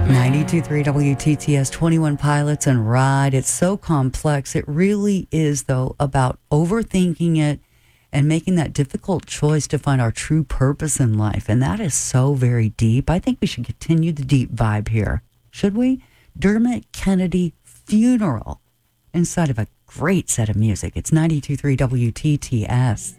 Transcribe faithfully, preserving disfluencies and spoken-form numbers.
ninety-two point three W T T S, twenty-one Pilots and Ride. It's so complex. It really is, though, about overthinking it and making that difficult choice to find our true purpose in life. And that is so very deep. I think we should continue the deep vibe here. Should we? Dermot Kennedy Funeral inside of a great set of music. It's ninety-two point three W T T S.